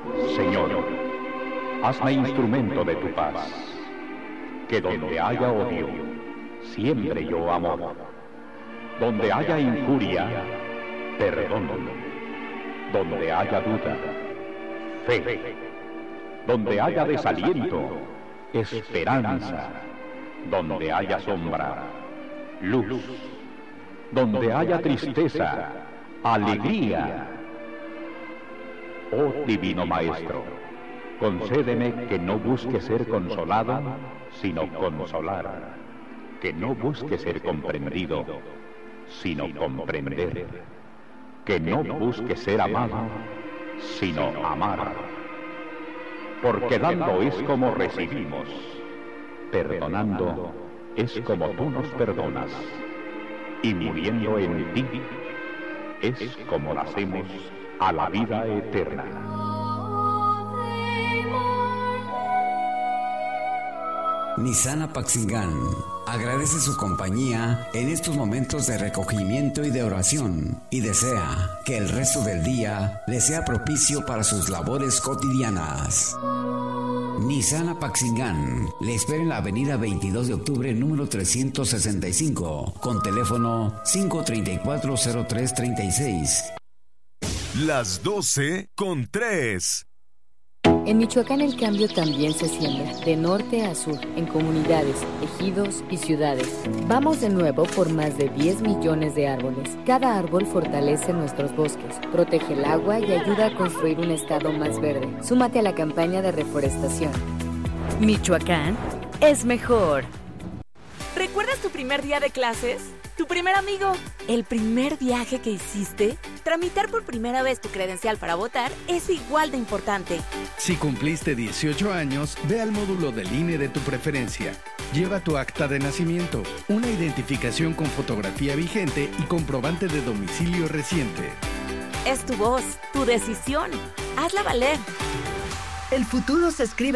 Señor, hazme instrumento de tu paz, que donde haya odio, siembre yo amor. Donde haya injuria, perdón. Donde haya duda, fe. Donde haya desaliento, esperanza. Donde haya sombra, luz. Donde haya tristeza, alegría. Oh Divino Maestro, concédeme que no busque ser consolado, sino consolar. Que no busque ser comprendido, sino comprender. Que no busque ser amado, sino amar. Porque dando es como recibimos, perdonando es como tú nos perdonas, y muriendo en ti es como nacemos a la vida eterna. Nissan Apaxingán agradece su compañía en estos momentos de recogimiento y de oración y desea que el resto del día le sea propicio para sus labores cotidianas. Nissan Apaxingán le espera en la avenida 22 de octubre, número 365, con teléfono 534-0336. Las 12:03. En Michoacán el cambio también se siembra, de norte a sur, en comunidades, ejidos y ciudades. Vamos de nuevo por más de 10 millones de árboles. Cada árbol fortalece nuestros bosques, protege el agua y ayuda a construir un estado más verde. Súmate a la campaña de reforestación. Michoacán es mejor. ¿Recuerdas tu primer día de clases? ¿Tu primer amigo? ¿El primer viaje que hiciste? Tramitar por primera vez tu credencial para votar es igual de importante. Si cumpliste 18 años, ve al módulo del INE de tu preferencia. Lleva tu acta de nacimiento, una identificación con fotografía vigente y comprobante de domicilio reciente. Es tu voz, tu decisión. Hazla valer. El futuro se escribe